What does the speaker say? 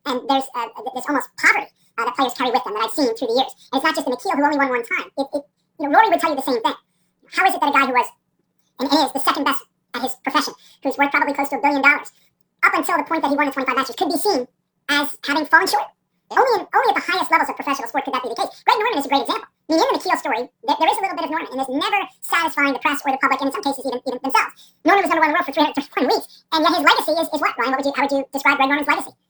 and there's this almost poverty that players carry with them that I've seen through the years. And it's not just an Akil who only won one time. Rory would tell you the same thing. How is it that a guy who was, and is, the second best at his profession, who's worth probably close to $1 billion, up until the point that he won the 25 Masters, could be seen as having fallen short? Only at the highest levels of professional sport could that be the case. Greg Norman is a great example. I mean, in the McKeel story, there is a little bit of Norman, and there's never satisfying the press or the public, and in some cases even themselves. Norman was number one in the world for 321 weeks, and yet his legacy is what, Ryan? How would you describe Greg Norman's legacy?